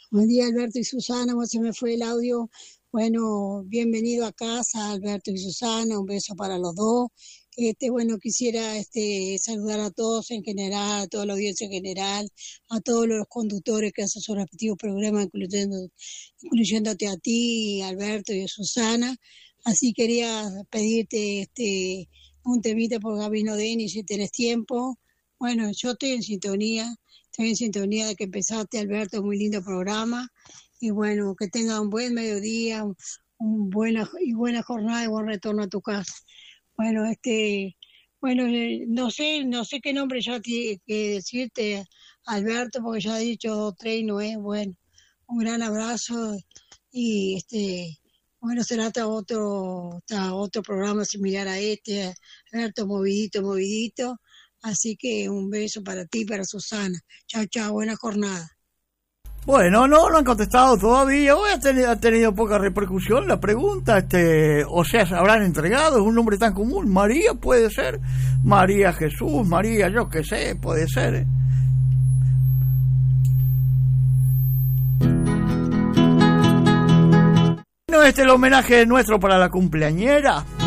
Buen día, Alberto y Susana. Bueno, se me fue el audio. Bueno, bienvenido a casa, Alberto y Susana. Un beso para los dos. Bueno, quisiera saludar a todos en general, a toda la audiencia en general, a todos los conductores que hacen sus respectivos programas, incluyéndote a ti, Alberto y a Susana. Así quería pedirte un temita por Gabino Deni, si tenés tiempo. Bueno, yo estoy en sintonía de que empezaste, Alberto, muy lindo programa. Y bueno, que tenga un buen mediodía, buena jornada y buen retorno a tu casa. Bueno, no sé qué nombre ya tiene que decirte, Alberto, porque ya he dicho 2, 3 y no es. Bueno, un gran abrazo y bueno, será hasta otro programa similar a Alberto, movidito. Así que un beso para ti y para Susana. Chao, chao, buena jornada. Bueno, no han contestado todavía. Hoy ha tenido poca repercusión la pregunta. O sea, se habrán entregado. Es un nombre tan común. María puede ser. María Jesús, María, yo qué sé, puede ser. Bueno, el homenaje nuestro para la cumpleañera.